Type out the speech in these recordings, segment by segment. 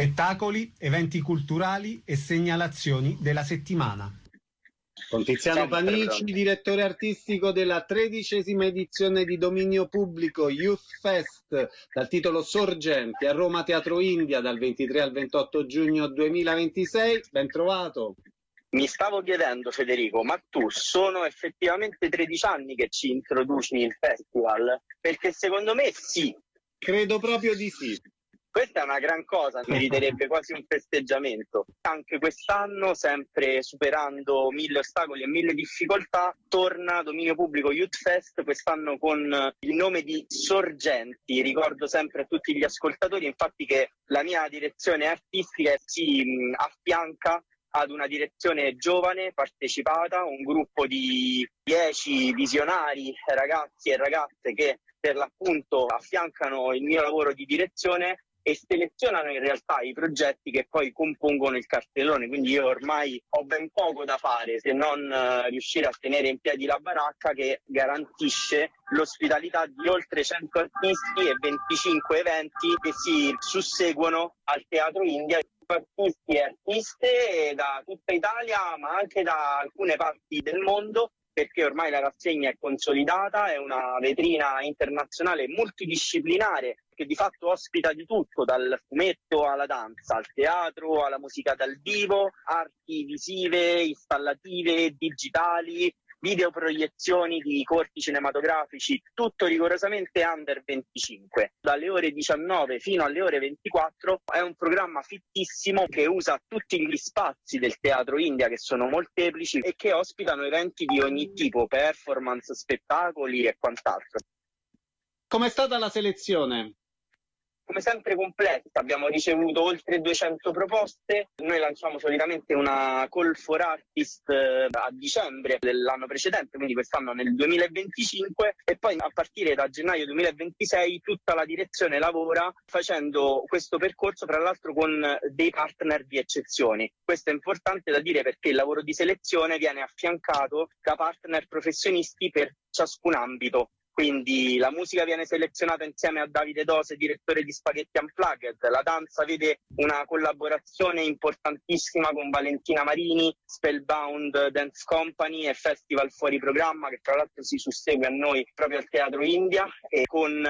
Spettacoli, eventi culturali e segnalazioni della settimana. Con Tiziano Panici, direttore artistico della 13ª edizione di dominio pubblico Youth Fest dal titolo Sorgenti a Roma Teatro India dal 23 al 28 giugno 2026. Ben trovato. Mi stavo chiedendo, Federico, ma tu sono effettivamente 13 anni che ci introduci il festival? Perché secondo me sì. Credo proprio di sì. Questa è una gran cosa, meriterebbe quasi un festeggiamento. Anche quest'anno, sempre superando 1000 ostacoli e 1000 difficoltà, torna Dominio Pubblico Youth Fest, quest'anno con il nome di Sorgenti. Ricordo sempre a tutti gli ascoltatori, infatti, che la mia direzione artistica si affianca ad una direzione giovane, partecipata, un gruppo di 10 visionari, ragazzi e ragazze che per l'appunto affiancano il mio lavoro di direzione e selezionano in realtà i progetti che poi compongono il cartellone. Quindi io ormai ho ben poco da fare se non riuscire a tenere in piedi la baracca che garantisce l'ospitalità di oltre 100 artisti e 25 eventi che si susseguono al Teatro India. Artisti e artiste da tutta Italia ma anche da alcune parti del mondo, perché ormai la rassegna è consolidata, è una vetrina internazionale multidisciplinare che di fatto ospita di tutto, dal fumetto alla danza, al teatro, alla musica dal vivo, arti visive, installative, digitali, videoproiezioni di corti cinematografici, tutto rigorosamente under 25. Dalle ore 19 fino alle ore 24 è un programma fittissimo che usa tutti gli spazi del Teatro India, che sono molteplici e che ospitano eventi di ogni tipo, performance, spettacoli e quant'altro. Com'è stata la selezione? Come sempre complessa, abbiamo ricevuto oltre 200 proposte. Noi lanciamo solitamente una call for artist a dicembre dell'anno precedente, quindi quest'anno nel 2025, e poi a partire da gennaio 2026 tutta la direzione lavora facendo questo percorso, tra l'altro con dei partner di eccezione. Questo è importante da dire perché il lavoro di selezione viene affiancato da partner professionisti per ciascun ambito. Quindi la musica viene selezionata insieme a Davide Dose, direttore di Spaghetti Unplugged, la danza vede una collaborazione importantissima con Valentina Marini, Spellbound Dance Company e Festival Fuori Programma, che tra l'altro si sussegue a noi proprio al Teatro India, e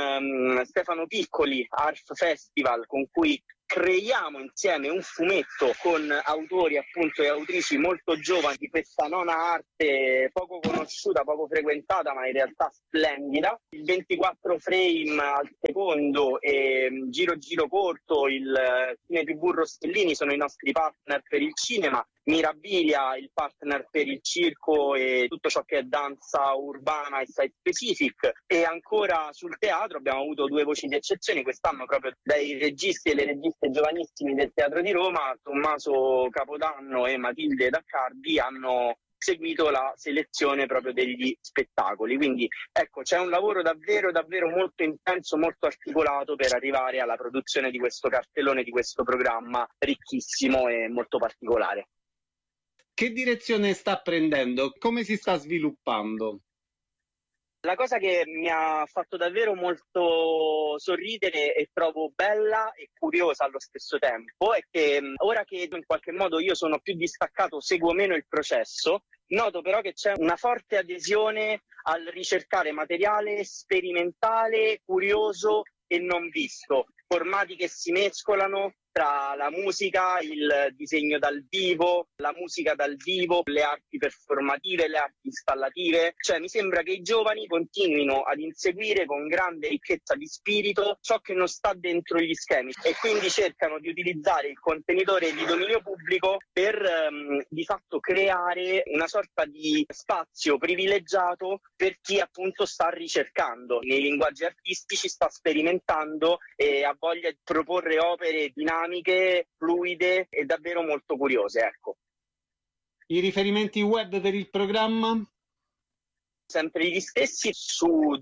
con Stefano Piccoli, Arf Festival, con cui creiamo insieme un fumetto con autori appunto e autrici molto giovani di questa nona arte poco conosciuta, poco frequentata, ma in realtà splendida. Il 24 frame al secondo e Giro Giro Corto, il Cine TV Rostellini sono i nostri partner per il cinema. Mirabilia, il partner per il circo e tutto ciò che è danza urbana e site specific. E ancora sul teatro abbiamo avuto 2 voci di eccezione quest'anno proprio dai registi e le registe giovanissimi del Teatro di Roma. Tommaso Capodanno e Matilde Daccardi hanno seguito la selezione proprio degli spettacoli. Quindi ecco, c'è un lavoro davvero molto intenso, molto articolato per arrivare alla produzione di questo cartellone, di questo programma ricchissimo e molto particolare. Che direzione sta prendendo? Come si sta sviluppando? La cosa che mi ha fatto davvero molto sorridere e trovo bella e curiosa allo stesso tempo è che ora che in qualche modo io sono più distaccato, seguo meno il processo, noto però che c'è una forte adesione al ricercare materiale sperimentale, curioso e non visto, formati che si mescolano tra la musica, il disegno dal vivo, la musica dal vivo, le arti performative, le arti installative. Cioè mi sembra che i giovani continuino ad inseguire con grande ricchezza di spirito ciò che non sta dentro gli schemi e quindi cercano di utilizzare il contenitore di dominio pubblico per di fatto creare una sorta di spazio privilegiato per chi appunto sta ricercando nei linguaggi artistici, sta sperimentando e ha voglia di proporre opere dinamiche, fluide e davvero molto curiose, ecco. I riferimenti web per il programma? Sempre gli stessi su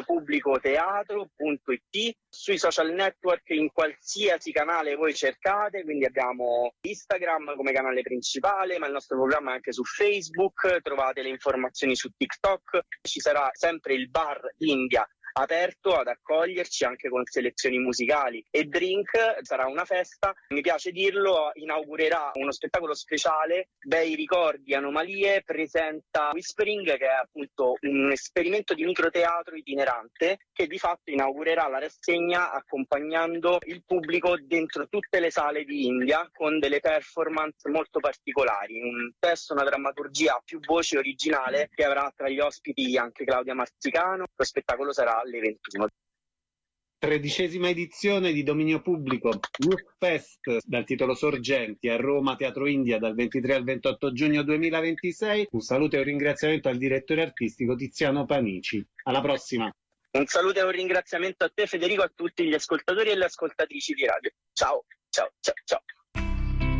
dominiopublicoteatro.it, sui social network, in qualsiasi canale voi cercate, quindi abbiamo Instagram come canale principale, ma il nostro programma è anche su Facebook, trovate le informazioni su TikTok, ci sarà sempre il bar India aperto ad accoglierci anche con selezioni musicali e drink. Sarà una festa, mi piace dirlo, inaugurerà uno spettacolo speciale, Bei ricordi, anomalie, presenta Whispering, che è appunto un esperimento di microteatro itinerante che di fatto inaugurerà la rassegna accompagnando il pubblico dentro tutte le sale di India con delle performance molto particolari, un testo, una drammaturgia a più voci originale che avrà tra gli ospiti anche Claudia Marzicano. Lo spettacolo sarà alle 21. 13ª edizione di dominio pubblico Youth Fest dal titolo Sorgenti a Roma Teatro India dal 23 al 28 giugno 2026. Un saluto e un ringraziamento al direttore artistico Tiziano Panici. Alla prossima. Un saluto e un ringraziamento a te Federico, a tutti gli ascoltatori e le ascoltatrici di radio. Ciao, ciao, ciao, ciao.